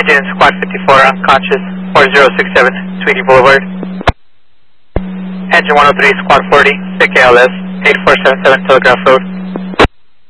Engine Squad 54 unconscious, 4067 Tweedy Boulevard. Engine 103 Squad 40, CKLS 8477 Telegraph Road.